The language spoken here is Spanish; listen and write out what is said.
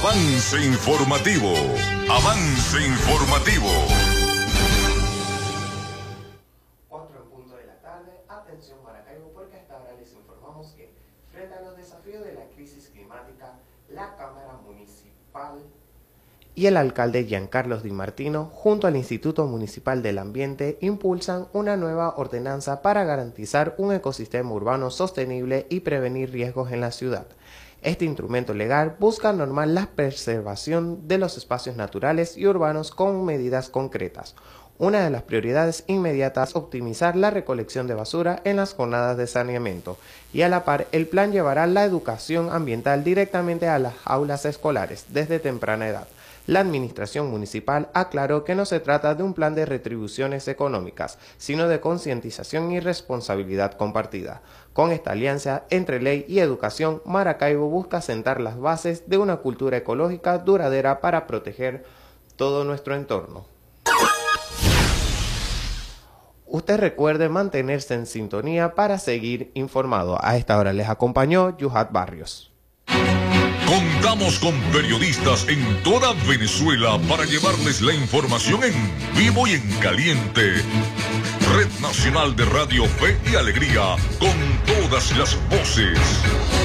Avance informativo. Avance informativo. 4 en punto de la tarde. Atención Maracaibo, porque hasta ahora les informamos que frente a los desafíos de la crisis climática, la Cámara Municipal y el alcalde Giancarlos Di Martino, junto al Instituto Municipal del Ambiente, impulsan una nueva ordenanza para garantizar un ecosistema urbano sostenible y prevenir riesgos en la ciudad. Este instrumento legal busca normar la preservación de los espacios naturales y urbanos con medidas concretas. Una de las prioridades inmediatas es optimizar la recolección de basura en las jornadas de saneamiento, y a la par el plan llevará la educación ambiental directamente a las aulas escolares desde temprana edad. La administración municipal aclaró que no se trata de un plan de retribuciones económicas, sino de concientización y responsabilidad compartida. Con esta alianza entre ley y educación, Maracaibo busca sentar las bases de una cultura ecológica duradera para proteger todo nuestro entorno. Usted recuerde mantenerse en sintonía para seguir informado. A esta hora les acompañó Yuhat Barrios. Contamos con periodistas en toda Venezuela para llevarles la información en vivo y en caliente. Red Nacional de Radio Fe y Alegría, con todas las voces.